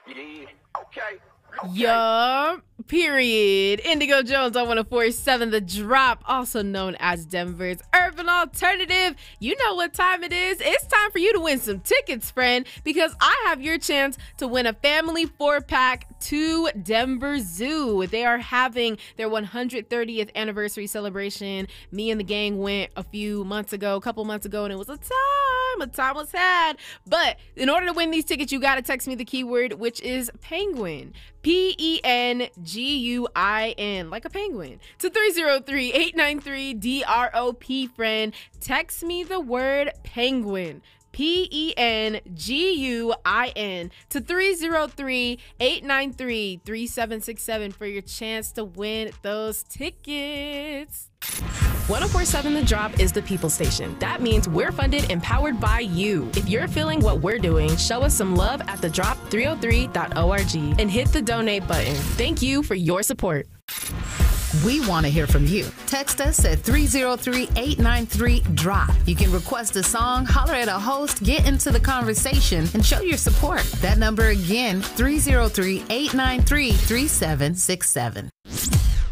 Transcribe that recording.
Yeah. Okay. Yup. Period. Indigo Jones on 104.7 The Drop, also known as Denver's Urban Alternative. You know what time it is. It's time for you to win some tickets, friend, because I have your chance to win a family 4-pack to Denver Zoo. They are having their 130th anniversary celebration. Me and the gang went a couple months ago, and it was a time was had. But in order to win these tickets, you got to text me the keyword, which is penguin. PENGUIN, like a penguin, to 303-893-DROP, friend. Text me the word penguin, PENGUIN, to 303-893-3767 for your chance to win those tickets. 104.7 The Drop is the people station. That means we're funded and powered by you. If you're feeling what we're doing, show us some love at thedrop303.org and hit the donate button. Thank you for your support. We want to hear from you. Text us at 303-893-DROP. You can request a song, holler at a host, get into the conversation, and show your support. That number again, 303-893-3767.